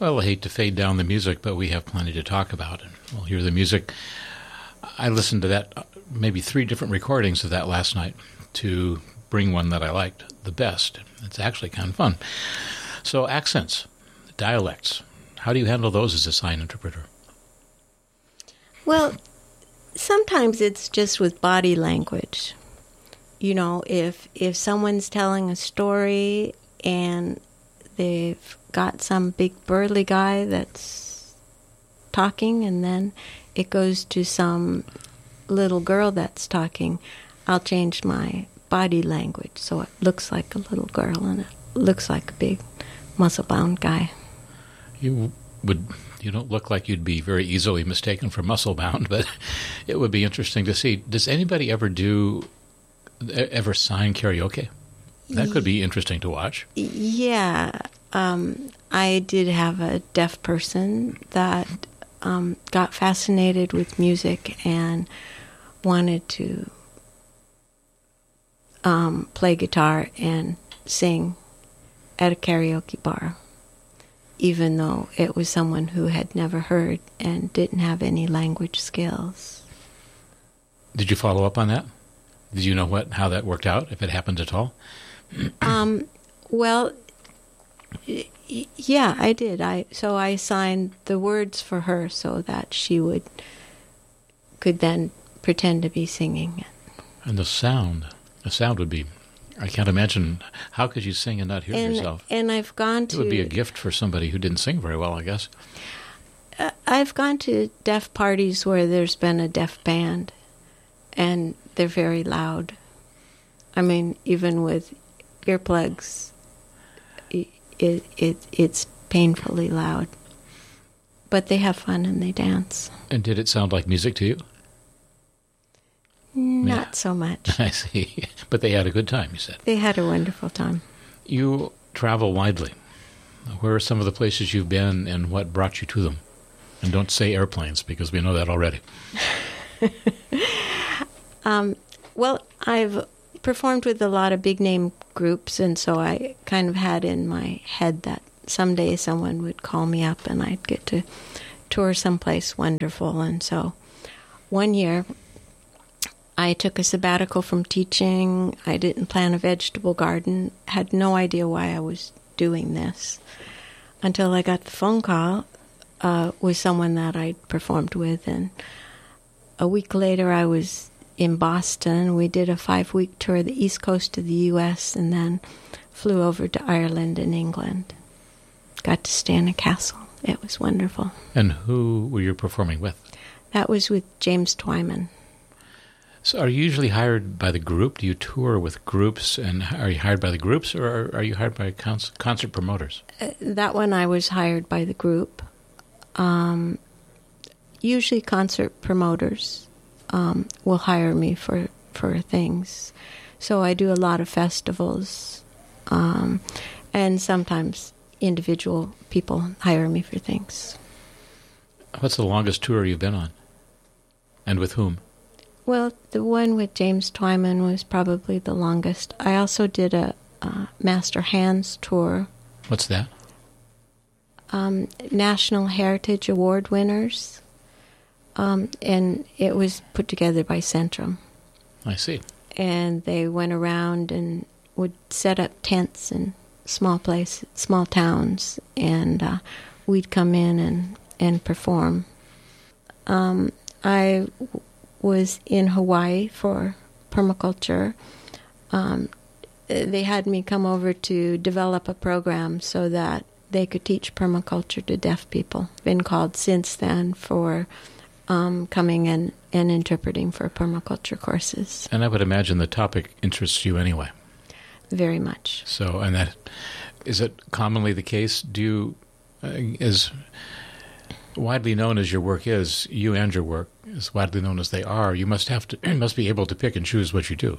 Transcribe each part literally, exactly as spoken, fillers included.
Well, I hate to fade down the music, but we have plenty to talk about. And we'll hear the music. I listened to that, uh, maybe three different recordings of that last night to bring one that I liked the best. It's actually kind of fun. So accents, dialects, how do you handle those as a sign interpreter? Well, sometimes it's just with body language. You know, if if someone's telling a story and they've got some big burly guy that's talking, and then it goes to some little girl that's talking, I'll change my body language so it looks like a little girl and it looks like a big muscle-bound guy. You would you don't look like you'd be very easily mistaken for muscle-bound, but it would be interesting to see. Does anybody ever do ever sign karaoke? That could be interesting to watch. Yeah. Um, I did have a deaf person that um, got fascinated with music and wanted to um, play guitar and sing at a karaoke bar, even though it was someone who had never heard and didn't have any language skills. Did you follow up on that? Did you know what how that worked out, if it happened at all? um, well, y- yeah, I did. I so I signed the words for her so that she would could then pretend to be singing it. And the sound, the sound would be. I can't imagine. How could you sing and not hear and, yourself? And I've gone to. It would be a gift for somebody who didn't sing very well, I guess. Uh, I've gone to deaf parties where there's been a deaf band, and they're very loud. I mean, even with earplugs, it, it, it it's painfully loud. But they have fun and they dance. And did it sound like music to you? Not yeah. so much. I see. But they had a good time, you said. They had a wonderful time. You travel widely. Where are some of the places you've been and what brought you to them? And don't say airplanes, because we know that already. um, well, I've performed with a lot of big-name groups, and so I kind of had in my head that someday someone would call me up and I'd get to tour someplace wonderful. And so one year I took a sabbatical from teaching. I didn't plant a vegetable garden, had no idea why I was doing this, until I got the phone call uh, with someone that I'd performed with. And a week later I was in Boston. We did a five-week tour of the east coast of the U S and then flew over to Ireland and England. Got to stay in a castle. It was wonderful. And who were you performing with? That was with James Twyman. So are you usually hired by the group? Do you tour with groups? And are you hired by the groups, or are, are you hired by cons- concert promoters? Uh, that one I was hired by the group. Um, usually concert promoters um, will hire me for, for things. So I do a lot of festivals, um, and sometimes individual people hire me for things. What's the longest tour you've been on? And with whom? Well, the one with James Twyman was probably the longest. I also did a, a Master Hands tour. What's that? Um, National Heritage Award winners. Um, and it was put together by Centrum. I see. And they went around and would set up tents in small places, small towns, and uh, we'd come in and, and perform. Um, I w- was in Hawaii for permaculture. Um, they had me come over to develop a program so that they could teach permaculture to deaf people. Been called since then for um, coming in and interpreting for permaculture courses. And I would imagine the topic interests you anyway. Very much. So, and that, is it commonly the case? Do you, uh, is widely known as your work is, you and your work, as widely known as they are, you must have to, you must be able to pick and choose what you do.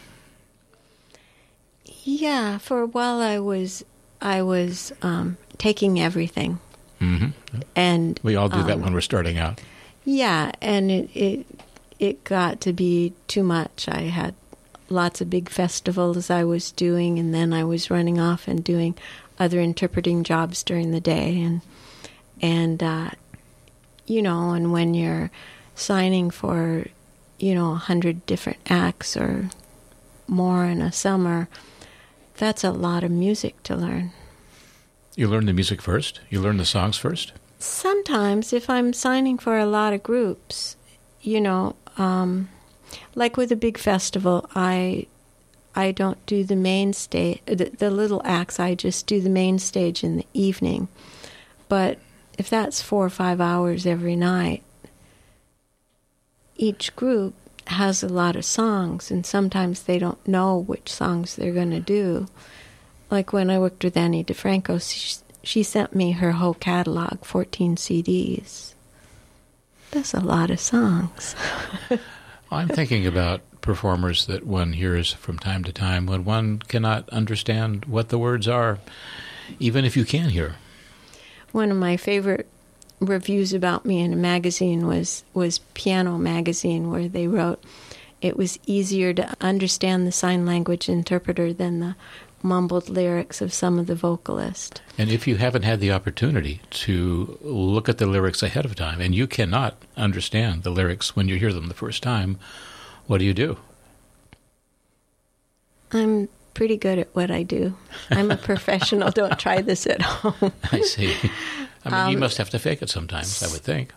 Yeah, for a while I was, I was um, taking everything. Mm-hmm. And we all do um, that when we're starting out. Yeah, and it, it it got to be too much. I had lots of big festivals I was doing, and then I was running off and doing other interpreting jobs during the day. And And, uh, you know, and when you're signing for, you know, a hundred different acts or more in a summer, that's a lot of music to learn. You learn the music first? You learn the songs first? Sometimes, if I'm signing for a lot of groups, you know, um, like with a big festival, I I don't do the main stage, the, the little acts, I just do the main stage in the evening. But if that's four or five hours every night, each group has a lot of songs, and sometimes they don't know which songs they're going to do. Like when I worked with Annie DeFranco, she, she sent me her whole catalog, fourteen C Ds. That's a lot of songs. I'm thinking about performers that one hears from time to time when one cannot understand what the words are, even if you can hear. One of my favorite reviews about me in a magazine was, was Piano Magazine, where they wrote it was easier to understand the sign language interpreter than the mumbled lyrics of some of the vocalists. And if you haven't had the opportunity to look at the lyrics ahead of time, and you cannot understand the lyrics when you hear them the first time, what do you do? I'm pretty good at what I do. I'm a professional. Don't try this at home. I see. I mean, um, you must have to fake it sometimes, I would think.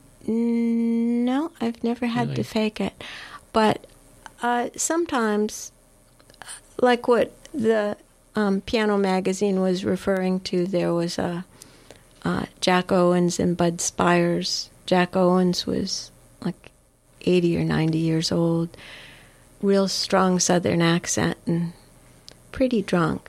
No, I've never had Really? to fake it. But uh, sometimes, like what the um, Piano Magazine was referring to, there was a uh, Jack Owens and Bud Spires. Jack Owens was like eighty or ninety years old, real strong Southern accent and pretty drunk.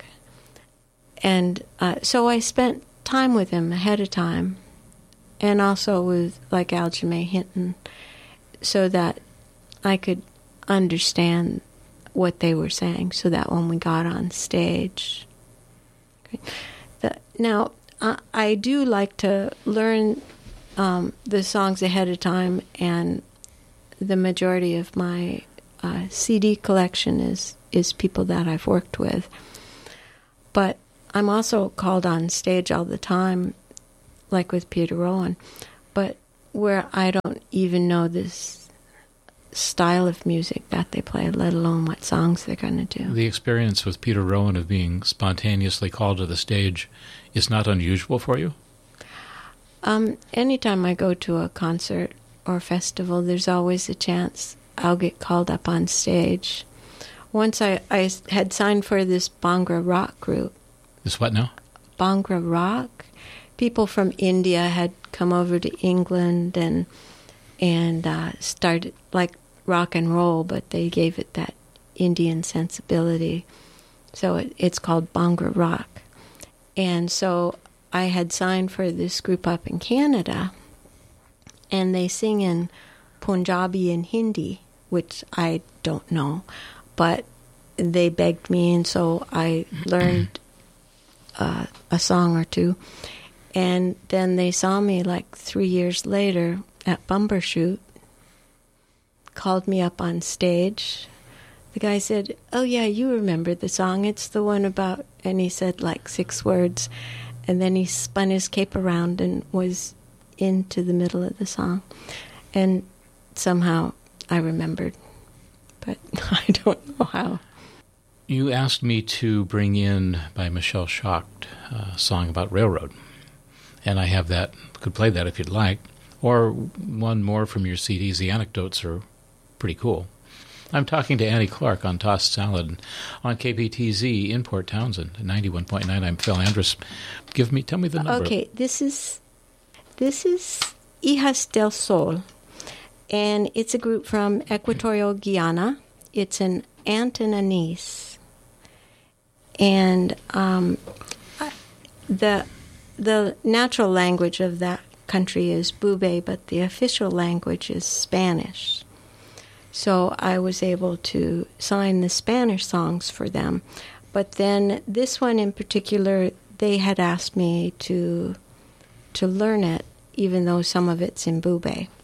And uh, so I spent time with him ahead of time, and also with like Aljamain Hinton, so that I could understand what they were saying, so that when we got on stage. Okay. The, now, I, I do like to learn um, the songs ahead of time, and the majority of my uh, C D collection is, is people that I've worked with. But I'm also called on stage all the time, like with Peter Rowan, but where I don't even know this style of music that they play, let alone what songs they're going to do. The experience with Peter Rowan of being spontaneously called to the stage is not unusual for you? Um, anytime I go to a concert or festival, there's always a chance I'll get called up on stage. Once I, I had signed for this Bhangra rock group. This what now? Bhangra rock. People from India had come over to England and and uh, started like rock and roll, but they gave it that Indian sensibility. So it, it's called Bhangra rock. And so I had signed for this group up in Canada, and they sing in Punjabi and Hindi, which I don't know, but they begged me, and so I learned uh, a song or two. And then they saw me like three years later at Bumbershoot, called me up on stage. The guy said, "Oh yeah, you remember the song. It's the one about," and he said like six words, and then he spun his cape around and was into the middle of the song. And somehow I remembered, but I don't know how. You asked me to bring in, by Michelle Schacht, a song about railroad. And I have that, could play that if you'd like. Or one more from your C Ds. The anecdotes are pretty cool. I'm talking to Annie Clark on Tossed Salad on K P T Z in Port Townsend, ninety-one point nine. I'm Phil Andrus. Give me, tell me the number. Okay, this is, this is Hijas del Sol. And it's a group from Equatorial Guiana. It's an aunt and a niece. And um, the the natural language of that country is Bube, but the official language is Spanish. So I was able to sign the Spanish songs for them. But then this one in particular, they had asked me to to learn it, even though some of it's in Bube.